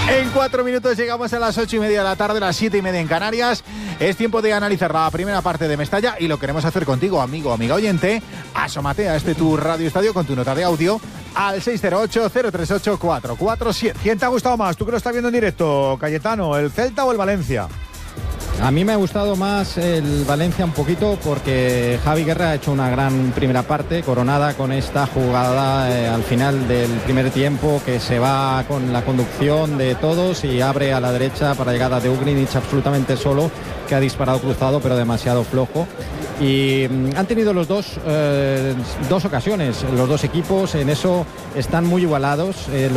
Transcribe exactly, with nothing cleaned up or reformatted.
En cuatro minutos llegamos a las ocho y media de la tarde, las siete y media en Canarias. Es tiempo de analizar la primera parte de Mestalla y lo queremos hacer contigo, amigo, amiga oyente. Asómate a este tu Radio Estadio con tu nota de audio al seis cero ocho, cero tres ocho, cuatro cuatro siete. ¿Quién te ha gustado más? ¿Tú que lo estás viendo en directo, Cayetano? ¿El Celta o el Valencia? A mí me ha gustado más el Valencia un poquito porque Javi Guerra ha hecho una gran primera parte, coronada con esta jugada eh, al final del primer tiempo, que se va con la conducción de todos y abre a la derecha para llegada de Ugrinic absolutamente solo, que ha disparado cruzado pero demasiado flojo. Y mm, han tenido los dos eh, dos ocasiones, los dos equipos, en eso están muy igualados. Eh,